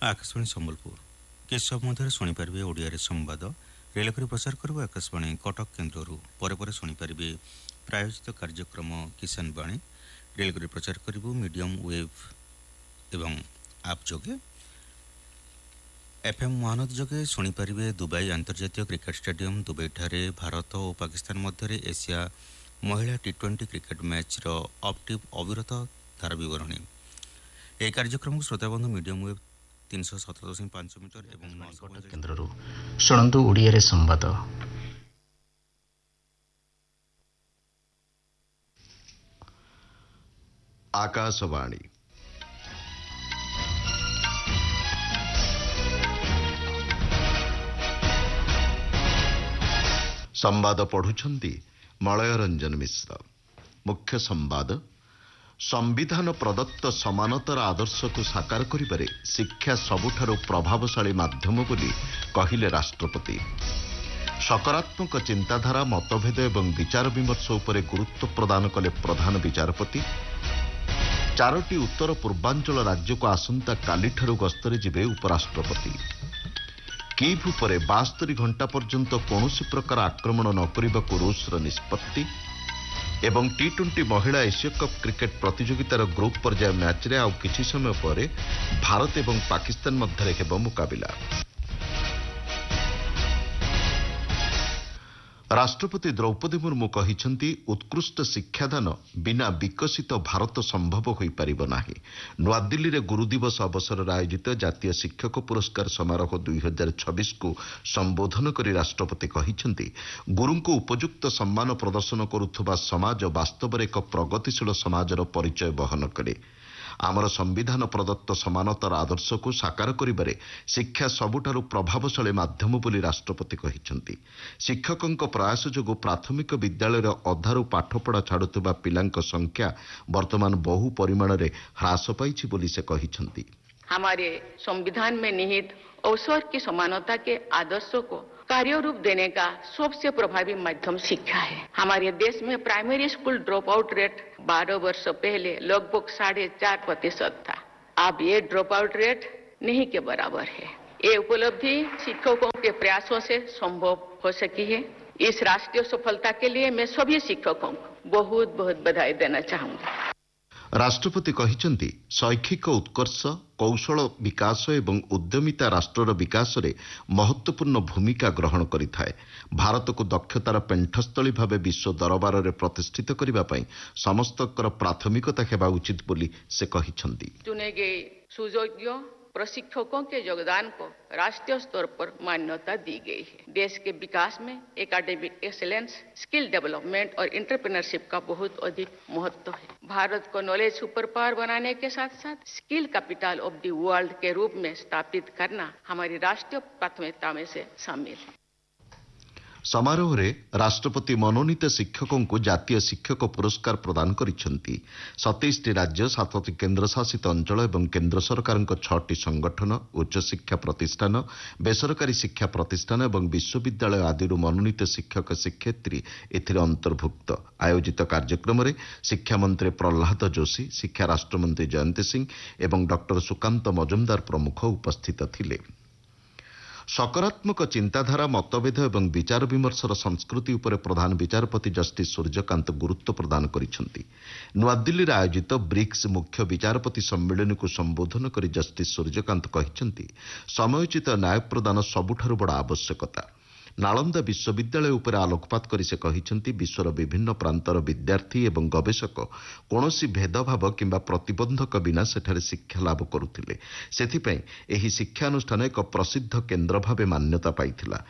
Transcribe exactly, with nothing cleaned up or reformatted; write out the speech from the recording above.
आकाशवाणी सम्बलपुर किस सब मध्य शुणिपारे ओडिया संवाद रेलकरी प्रचार करू आकाशवाणी कटक केन्द्र पर पर शुणिपारे प्रायोजित कार्यक्रम किसान बाणी रेलकरी प्रचार करू मीडियम वेव एवं आप जोगे एफएम महानदी जोगे शुणिपारे दुबई अंतर्जातीय क्रिकेट स्टेडियम दुबई ठारे भारत और पाकिस्तान मध्य एशिया महिला टी ट्वेंटी क्रिकेट मैच रो ऑप्टिव अविरत धारा विवरणी ए कार्यक्रम श्रोताबंधु मीडियम वेव तीन सौ सतर दशमिक पांच मीटर एवं केन्द्र शुणु ओडिया संवाद। आकाशवाणी संवाद पढ़ुछंती मलय रंजन मिश्र। मुख्य संवाद संविधान प्रदत्त समानतार आदर्श को साकार करिबारे शिक्षा सबुठारु प्रभावशाली माध्यम बोली कहिले राष्ट्रपति। सकारात्मक चिंताधारा मतभेद एवं विचार विमर्श उपरे गुरुत्व प्रदान कले प्रधान विचारपति। चारोटी उत्तर पूर्वांचल राज्य को आसंता कालीठारु गस्तरे जिबे उपराष्ट्रपति। कीव उपरे बास्तरी घंटा पर्यंत कौनसी प्रकार आक्रमण न करिबाकू रूसर निष्पत्ति एवं टी ट्वेंटी महिला एशिया कप क्रिकेट प्रतियोगितार ग्रुप पर्याय मैच रे आउ किछि समय परे भारत एवं पाकिस्तान मध्य हेब मुकाबिला। राष्ट्रपति द्रौपदी मुर्मू कहिछंती उत्कृष्ट शिक्षादान बिना विकसित भारत संभव होई परिबो नाही। नुआदिल्ली रे गुरु दिवस अवसर आयोजित जातीय शिक्षक पुरस्कार समारोह दुई हजार छब्बीस को संबोधन करी राष्ट्रपति कहिछंती गुरु को उपयुक्त सम्मान प्रदर्शन करुथबा समाज वास्तव एक प्रगतिशील समाजर परिचय बहन करे। आमर संविधान प्रदत्त समानतार आदर्श को साकार करिबारे शिक्षा सबुठारु प्रभावशाली माध्यम बोली राष्ट्रपति कहिछंती। शिक्षकंक प्रयास जोगु प्राथमिक विद्यालय अधारु पाठपढ़ा छाड़ुथबा पिलांक संख्या वर्तमान बहु परिमाण रे ह्रास पाइछि बोली से कहिछंती। हमारे संविधान में निहित अवसर की समानता के आदर्शों को कार्य रूप देने का सबसे प्रभावी माध्यम शिक्षा है। हमारे देश में primary school drop out rate बारह वर्ष पहले लगभग साढ़े चार प्रतिशत था। अब ये ड्रॉप आउट रेट नहीं के बराबर है। ये उपलब्धि शिक्षकों के प्रयासों से संभव हो सकी है। इस राष्ट्रीय सफलता के लिए मैं सभी शिक्षकों को बहुत बहुत बधाई देना चाहूंगा। राष्ट्रपति कहिछंती शैक्षिक उत्कर्ष कौशल विकास एवं उद्यमिता राष्ट्रर विकास रे महत्वपूर्ण भूमिका ग्रहण करिथाए। भारत को दक्षतार पेंठस्थली भावे विश्व दरबार रे प्रतिष्ठित करिबा पई समस्तकर प्राथमिकता हेबा उचित बोली से कहिछंती। चुने गए सुयोग्य प्रशिक्षकों के योगदान को राष्ट्रीय स्तर पर मान्यता दी गई है। देश के विकास में एकेडमिक एक्सीलेंस, स्किल डेवलपमेंट और एंटरप्रेन्योरशिप का बहुत अधिक महत्व है। भारत को नॉलेज सुपर पावर बनाने के साथ साथ skill capital of the world के रूप में स्थापित करना हमारी राष्ट्रीय प्राथमिकता में से शामिल है। समारोह रे राष्ट्रपति मनोनीत शिक्षकों को जातीय शिक्षक पुरस्कार प्रदान करिसेंती। सत्ताईस टी राज्य, सात टी केन्द्र शासित अंचल एवं केन्द्र सरकार छटी संगठन, उच्च शिक्षा प्रतिष्ठान, बेसरकारी शिक्षा प्रतिष्ठान एवं विश्वविद्यालय आदि मनोनीत शिक्षक शिक्षयित्री एथिरे अंतर्भुक्त। आयोजित कार्यक्रम रे शिक्षा मंत्री प्रहलाद जोशी, शिक्षा राष्ट्रमंत्री जयंत सिंह एवं डॉक्टर सुकांत मजुमदार प्रमुख उपस्थित थिले। सकारात्मक चिंताधारा मतभेद एवं विचार विमर्शर संस्कृति उपरे प्रधान विचारपति जस्टिस सूर्यकांत गुरुत्व प्रदान करिसेंती। नुआदिल्ली रे आयोजित ब्रिक्स मुख्य विचारपति सम्मेलन को संबोधन करी जस्टिस सूर्यकांत कहिसेंती समयोचित न्याय प्रदान सबुठारु बड़ आवश्यकता। नालंदा विश्वविद्यालय उपरे आलोकपात करी से कहिसेंती विश्वर विभिन्न प्रांतर विद्यार्थी एवं गवेषक कौनसी भेदभाव किंबा प्रतिबंधक बिना सेठारे शिक्षा लाभ करुथिले। सेथिपई एही शिक्षानुष्ठान एक प्रसिद्ध केन्द्र भावे मान्यता पाइथिला।